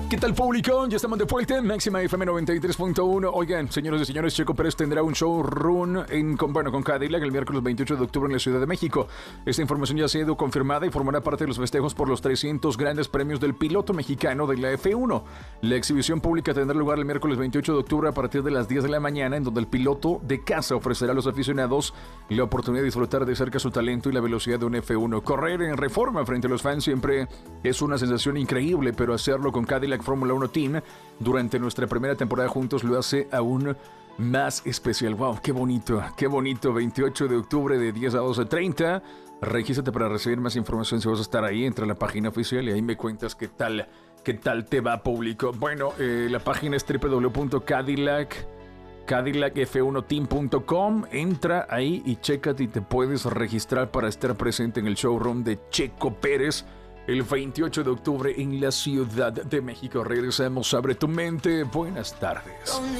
¿Qué tal, público? Ya estamos de vuelta en Máxima FM 93.1. Oigan, señoras y señores, Checo Pérez tendrá un showrun con Cadillac el miércoles 28 de octubre en la Ciudad de México. Esta información ya ha sido confirmada y formará parte de los festejos por los 300 grandes premios del piloto mexicano de la F1. La exhibición pública tendrá lugar el miércoles 28 de octubre a partir de las 10 de la mañana, en donde el piloto de casa ofrecerá a los aficionados la oportunidad de disfrutar de cerca su talento y la velocidad de un F1. Correr en Reforma frente a los fans siempre es una sensación increíble, pero hacerlo con Cadillac Fórmula 1 Team durante nuestra primera temporada juntos lo hace aún más especial. Wow, qué bonito, 28 de octubre de 10 a 12:30. Regístrate para recibir más información. Si vas a estar ahí, entra a la página oficial y ahí me cuentas qué tal te va, público. Bueno, la página es www.cadillacf1team.com. Entra ahí y chécate y te puedes registrar para estar presente en el showroom de Checo Pérez el 28 de octubre en la Ciudad de México. Regresamos, abre tu mente. Buenas tardes.